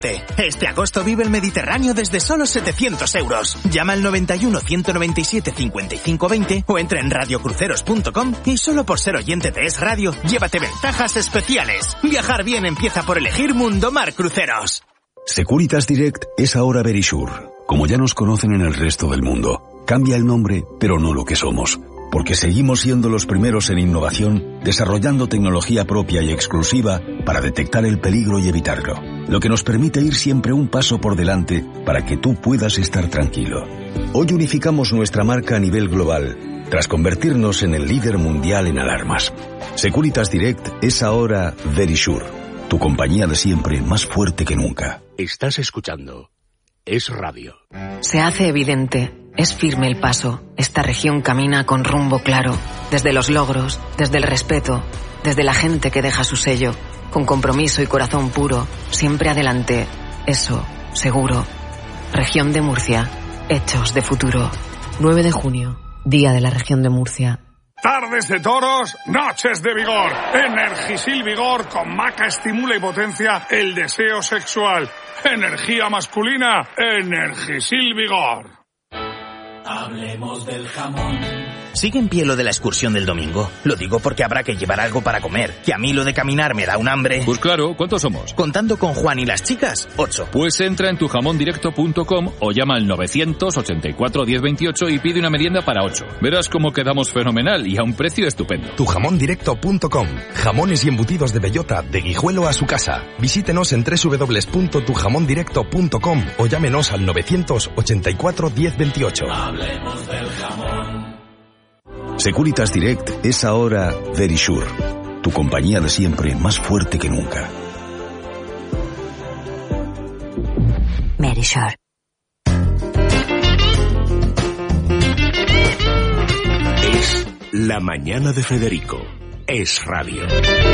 Este agosto vive el Mediterráneo desde solo 700 euros. Llama al 91 197 55 20 o entra en radiocruceros.com y solo por ser oyente de Es Radio, llévate ventajas especiales. Viajar bien empieza por elegir Mundomar Cruceros. Securitas Direct es ahora Verisure. Como ya nos conocen en el resto del mundo, cambia el nombre, pero no lo que somos. Porque seguimos siendo los primeros en innovación, desarrollando tecnología propia y exclusiva para detectar el peligro y evitarlo. Lo que nos permite ir siempre un paso por delante para que tú puedas estar tranquilo. Hoy unificamos nuestra marca a nivel global, tras convertirnos en el líder mundial en alarmas. Securitas Direct es ahora Verisure, tu compañía de siempre más fuerte que nunca. Estás escuchando Es Radio. Se hace evidente. Es firme el paso. Esta región camina con rumbo claro. Desde los logros, desde el respeto, desde la gente que deja su sello. Con compromiso y corazón puro. Siempre adelante. Eso, seguro. Región de Murcia. Hechos de futuro. 9 de junio. Día de la Región de Murcia. Tardes de toros, noches de vigor. Energisil Vigor con maca estimula y potencia el deseo sexual. Energía masculina, Energisil Vigor. Hablemos del jamón. ¿Sigue en pie lo de la excursión del domingo? Lo digo porque habrá que llevar algo para comer, que a mí lo de caminar me da un hambre. Pues claro, ¿cuántos somos? Contando con Juan y las chicas, 8. Pues entra en tujamondirecto.com o llama al 984 1028 y pide una merienda para 8. Verás cómo quedamos fenomenal y a un precio estupendo. Tujamondirecto.com. Jamones y embutidos de bellota, de Guijuelo a su casa. Visítenos en www.tujamondirecto.com o llámenos al 984 1028. Hablemos del jamón. Securitas Direct es ahora Verisure, tu compañía de siempre más fuerte que nunca. Verisure. Es La Mañana de Federico. Es Radio.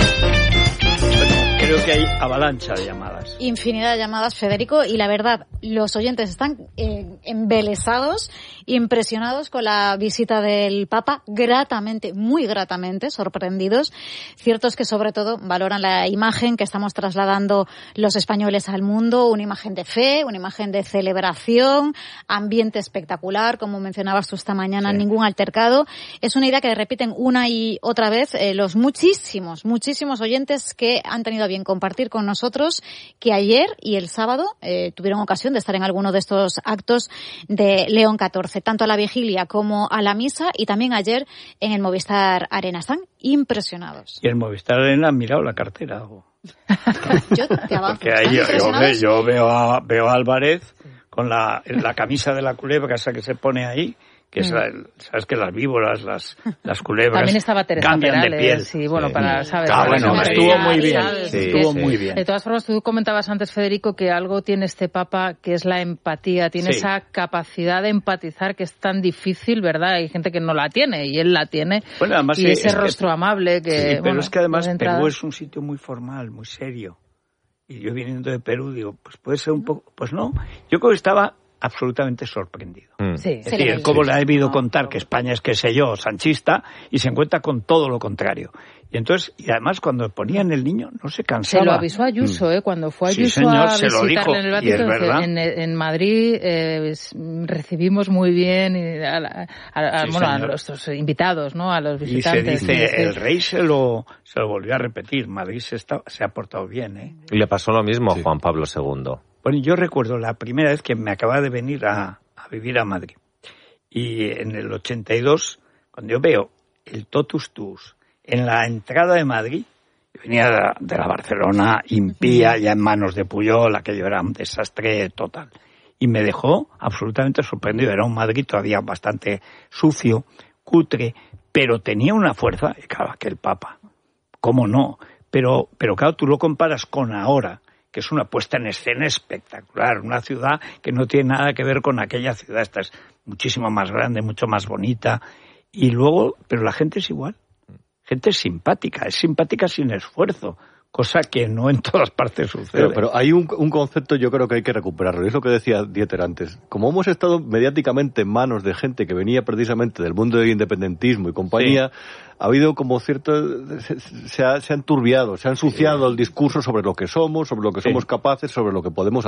Creo que hay avalancha de llamadas. Infinidad de llamadas, Federico, y la verdad, los oyentes están embelesados, impresionados con la visita del Papa, gratamente, muy gratamente, sorprendidos. Cierto es que sobre todo valoran la imagen que estamos trasladando los españoles al mundo, una imagen de fe, una imagen de celebración, ambiente espectacular, como mencionabas tú esta mañana, sí. Ningún altercado. Es una idea que repiten una y otra vez los muchísimos oyentes que han tenido a bien compartir con nosotros que ayer y el sábado tuvieron ocasión de estar en alguno de estos actos de León XIV, tanto a la vigilia como a la misa, y también ayer en el Movistar Arena. Están impresionados. Y el Movistar Arena han mirado la cartera. Yo te avanzo. Porque ahí yo veo a Álvarez con la camisa de la culebra, esa que se pone ahí, que es sabes que las víboras, las culebras también estaba Teresa cambian Perales, de piel. sí, bueno, para saber. Estuvo muy bien. Estuvo muy bien. De todas formas, tú comentabas antes, Federico, que algo tiene este Papa, que es la empatía, tiene esa capacidad de empatizar que es tan difícil, ¿verdad? Hay gente que no la tiene y él la tiene. Bueno, además y ese rostro amable que. Sí, pero es que además Perú es un sitio muy formal, muy serio. Y yo viniendo de Perú digo, pues puede ser un poco, pues no. Yo creo que estaba absolutamente sorprendido. Sí, es decir, cómo le ha debido contar que España es, qué sé yo, sanchista, y se encuentra con todo lo contrario. Y entonces, y además cuando ponían el niño no se cansaba. Se lo avisó Ayuso, cuando fue Ayuso señor, a visitarle en el Vaticano, en Madrid recibimos muy bien a nuestros invitados, ¿no? A los visitantes. Y se dice, el rey se lo volvió a repetir, Madrid se ha portado bien, ¿eh? Y le pasó lo mismo a Juan Pablo II. Bueno, yo recuerdo la primera vez que me acababa de venir a vivir a Madrid. Y en el 82, cuando yo veo el Totus Tuus en la entrada de Madrid, yo venía de la Barcelona impía, ya en manos de Pujol, aquello era un desastre total. Y me dejó absolutamente sorprendido. Era un Madrid todavía bastante sucio, cutre, pero tenía una fuerza, y claro, aquel Papa, ¿cómo no? Pero claro, tú lo comparas con ahora, que es una puesta en escena espectacular, una ciudad que no tiene nada que ver con aquella ciudad, esta es muchísimo más grande, mucho más bonita, y luego, pero la gente es igual, gente es simpática sin esfuerzo, cosa que no en todas partes sucede. Pero hay un concepto, yo creo que hay que recuperarlo, y es lo que decía Dieter antes. Como hemos estado mediáticamente en manos de gente que venía precisamente del mundo del independentismo y compañía, ha habido como cierto... Se ha enturbiado, se ha ensuciado el discurso sobre lo que somos capaces, sobre lo que podemos